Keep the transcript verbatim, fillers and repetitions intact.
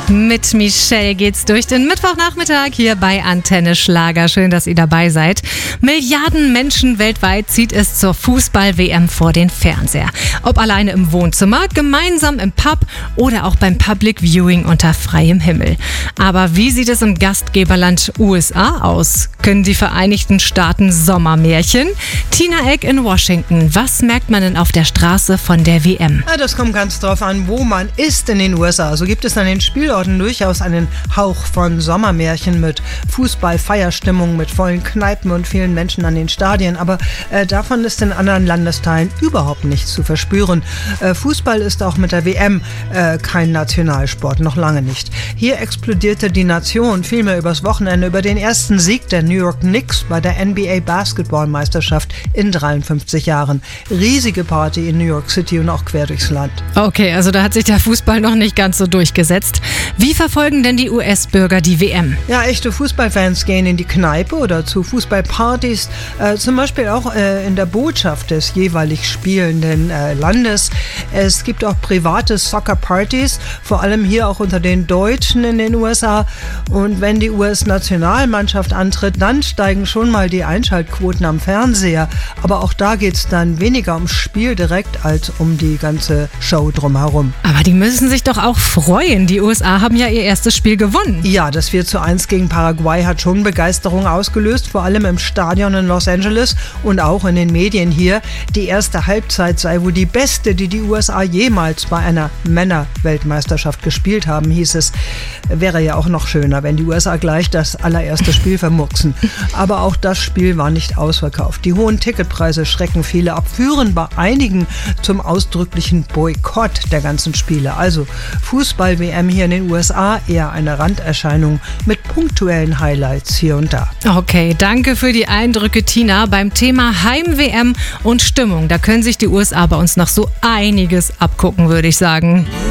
Mit Michelle geht's durch den Mittwochnachmittag hier bei Antenne Schlager. Schön, dass ihr dabei seid. Milliarden Menschen weltweit zieht es zur Fußball-W M vor den Fernseher. Ob alleine im Wohnzimmer, gemeinsam im Pub oder auch beim Public Viewing unter freiem Himmel. Aber wie sieht es im Gastgeberland U S A aus? Können die Vereinigten Staaten Sommermärchen? Tina Eck in Washington. Was merkt man denn auf der Straße von der W M? Ja, das kommt ganz drauf an, wo man ist in den U S A. So gibt es an den Spielorten durchaus einen Hauch von Sommermärchen mit Fußball, Feierstimmung, mit vollen Kneipen und vielen Menschen an den Stadien. Aber äh, davon ist in anderen Landesteilen überhaupt nichts zu verspüren. Äh, Fußball ist auch mit der W M äh, kein Nationalsport, noch lange nicht. Hier explodierte die Nation vielmehr übers Wochenende über den ersten Sieg der New York Knicks bei der N B A Basketballmeisterschaft in dreiundfünfzig Jahren. Riesige Party in New York City und auch quer durchs Land. Okay, also da hat sich der Fußball noch nicht ganz so durchgesetzt. Wie verfolgen denn die U S-Bürger die W M? Ja, echte Fußballfans gehen in die Kneipe oder zu Fußballpartys, äh, zum Beispiel auch äh, in der Botschaft des jeweilig spielenden äh, Landes. Es gibt auch private Soccer-Partys, vor allem hier auch unter den Deutschen in den U S A. Und wenn die U S-Nationalmannschaft antritt, dann steigen schon mal die Einschaltquoten am Fernseher. Aber auch da geht es dann weniger ums Spiel direkt als um die ganze Show drumherum. Aber die müssen sich doch auch freuen. Die U S A haben ja ihr erstes Spiel gewonnen. Ja, das vier zu eins gegen Paraguay hat schon Begeisterung ausgelöst, vor allem im Stadion in Los Angeles und auch in den Medien hier. Die erste Halbzeit sei wohl die beste, die die U S A jemals bei einer Männer-Weltmeisterschaft gespielt haben, hieß es. Wäre ja auch noch schöner, wenn die U S A gleich das allererste Spiel vermurksen. Aber auch das Spiel war nicht ausverkauft. Die hohen Ticketpreise schrecken viele ab, führen bei einigen zum ausdrücklichen Boykott der ganzen Spiele. Also Fußball-W M hier in den U S A eher eine Randerscheinung mit punktuellen Highlights hier und da. Okay, danke für die Eindrücke, Tina. Beim Thema Heim-W M und Stimmung, da können sich die U S A bei uns noch so einiges abgucken, würde ich sagen.